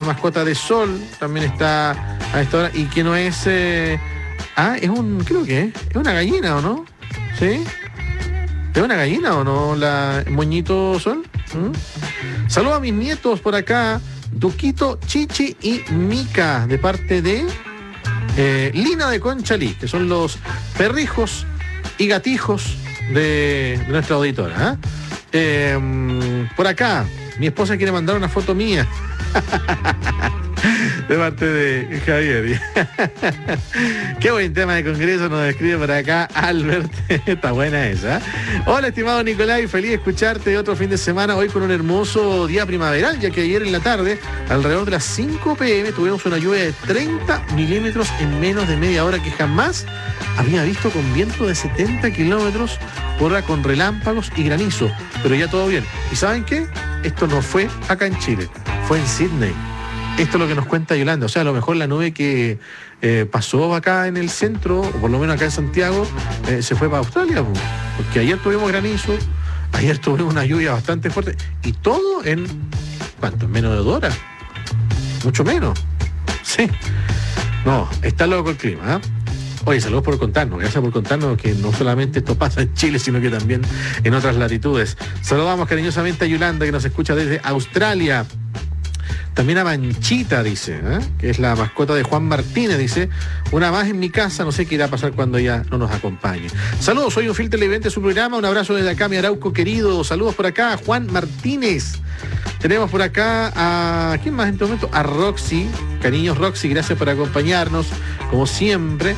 mascota de Sol también está a esta hora y que no es... creo que es una gallina, ¿o no? ¿Sí? ¿Es una gallina o no la moñito Sol? Saludos a mis nietos por acá, Duquito, Chichi y Mica, de parte de Lina de Conchalí, que son los perrijos y gatijos de nuestra auditora. Por acá, mi esposa quiere mandar una foto mía. De parte de Javier. Qué buen tema de Congreso nos describe por acá Albert. Está buena esa. Hola, estimado Nicolai, feliz de escucharte otro fin de semana, hoy con un hermoso día primaveral, ya que ayer en la tarde, alrededor de las 5 p.m, tuvimos una lluvia de 30 milímetros en menos de media hora que jamás había visto, con viento de 70 kilómetros por hora, con relámpagos y granizo. Pero ya todo bien. ¿Y saben qué? Esto no fue acá en Chile, fue en Sydney. Esto es lo que nos cuenta Yolanda. O sea, a lo mejor la nube que pasó acá en el centro, o por lo menos acá en Santiago, se fue para Australia, porque ayer tuvimos granizo, ayer tuvimos una lluvia bastante fuerte, y todo en, ¿cuánto? En menos de 2 horas. Mucho menos. Sí. No, está loco el clima, ¿eh? Oye, saludos por contarnos, gracias por contarnos que no solamente esto pasa en Chile, sino que también en otras latitudes. Saludamos cariñosamente a Yolanda, que nos escucha desde Australia. También a Manchita, dice, que es la mascota de Juan Martínez, dice, una más en mi casa, no sé qué irá a pasar cuando ella no nos acompañe. Saludos, soy un fiel televidente de su programa, un abrazo desde acá, mi Arauco querido, saludos por acá a Juan Martínez. Tenemos por acá a, ¿quién más en este momento? A Roxy, cariños Roxy, gracias por acompañarnos, como siempre.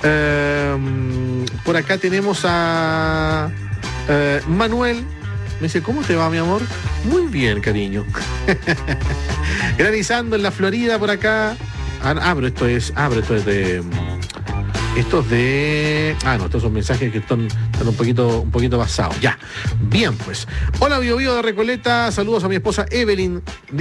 Por acá tenemos a Manuel. Me dice, ¿cómo te va, mi amor? Muy bien, cariño. Granizando en la Florida por acá. Pero esto es de... estos son mensajes que están un poquito basados. Ya. Bien, pues. Hola, Bio de Recoleta. Saludos a mi esposa Evelyn.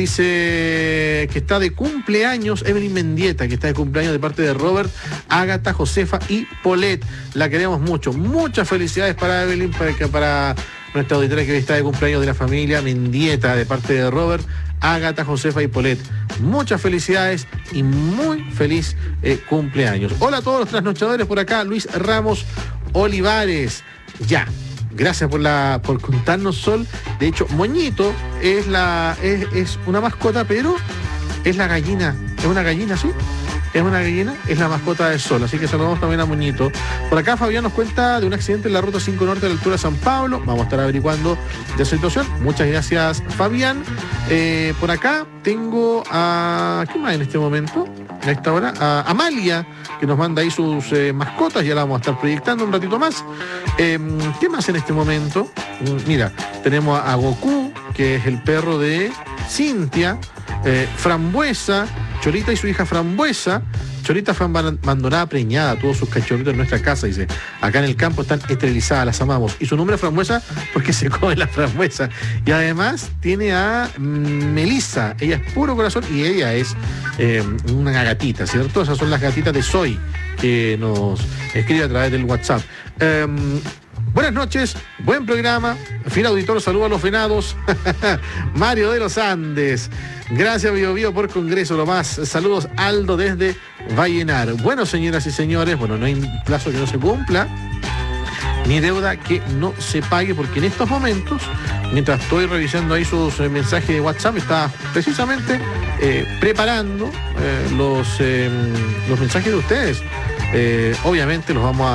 Dice que está de cumpleaños. Evelyn Mendieta, que está de cumpleaños de parte de Robert, Ágata, Josefa y Polet. La queremos mucho. Muchas felicidades para Evelyn, para nuestra auditora que hoy está de cumpleaños, de la familia Mendieta, de parte de Robert, Ágata, Josefa y Polet. Muchas felicidades y muy feliz cumpleaños. Hola a todos los trasnochadores por acá, Luis Ramos Olivares. Ya, gracias por contarnos, Sol. De hecho, Moñito es una mascota, pero es la gallina. ¿Es una gallina, sí? Es una gallina, es la mascota de Sol, así que saludamos también a Moñito. Por acá Fabián nos cuenta de un accidente en la ruta 5 Norte a la altura de San Pablo. Vamos a estar averiguando de esa situación. Muchas gracias, Fabián. Por acá tengo a... ¿quién más en este momento? A esta hora, a Amalia, que nos manda ahí sus mascotas, ya la vamos a estar proyectando un ratito más. ¿Qué más en este momento? Mira, tenemos a Goku, que es el perro de Cintia, Frambuesa, Cholita y su hija Frambuesa. Cholita fue abandonada preñada, todos sus cachorritos en nuestra casa, dice. Acá en el campo están esterilizadas, las amamos. Y su nombre es Frambuesa porque se come la frambuesa. Y además tiene a Melissa, ella es puro corazón y ella es una gatita, ¿cierto? Esas son las gatitas de Soy, que nos escribe a través del WhatsApp. Buenas noches, buen programa. Fiel auditor, saludo a los venados. Mario de los Andes. Gracias, Bio por Congreso, lo más. Saludos, Aldo desde Vallenar. Bueno, señoras y señores, no hay plazo que no se cumpla, ni deuda que no se pague, porque en estos momentos, mientras estoy revisando ahí sus mensajes de WhatsApp, está precisamente preparando los mensajes de ustedes. Obviamente vamos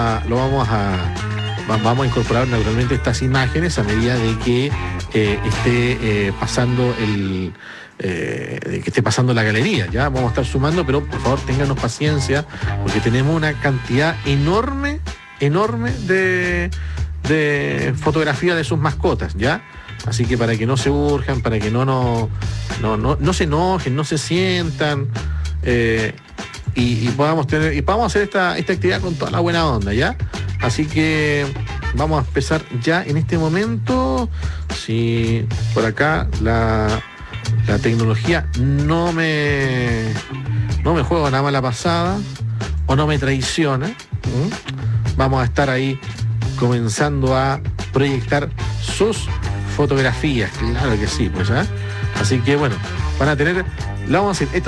a incorporar naturalmente estas imágenes a medida de que esté pasando la galería. Ya vamos a estar sumando, pero por favor ténganos paciencia, porque tenemos una cantidad enorme de fotografía de sus mascotas, ¿ya? Así que para que no se urjan, para que no se enojen, no se sientan, y podamos hacer esta actividad con toda la buena onda, ¿ya? Así que vamos a empezar ya en este momento. Si por acá la tecnología no me juega una mala pasada o no me traiciona, vamos a estar ahí comenzando a proyectar sus fotografías. Claro que sí, pues, ¿eh? Así que bueno, van a tener, la vamos a hacer.